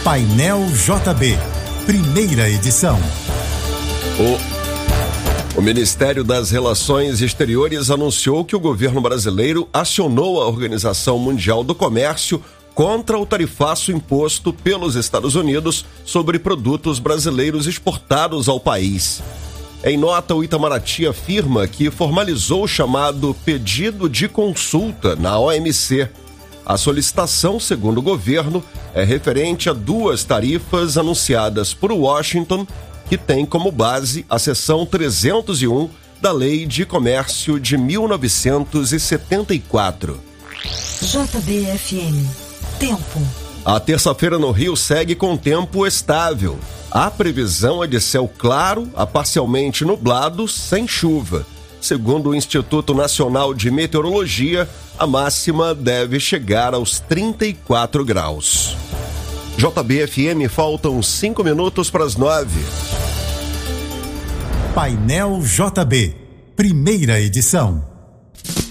Painel JB, primeira edição. O Ministério das Relações Exteriores anunciou que o governo brasileiro acionou a Organização Mundial do Comércio contra o tarifaço imposto pelos Estados Unidos sobre produtos brasileiros exportados ao país. Em nota, o Itamaraty afirma que formalizou o chamado pedido de consulta na OMC. A solicitação, segundo o governo, é referente a duas tarifas anunciadas por Washington, que tem como base a seção 301 da Lei de Comércio de 1974. JBFM. Tempo. A terça-feira no Rio segue com tempo estável. A previsão é de céu claro a parcialmente nublado, sem chuva. Segundo o Instituto Nacional de Meteorologia, a máxima deve chegar aos 34 graus. JBFM, faltam 5 minutos para as 9. Painel JB, primeira edição.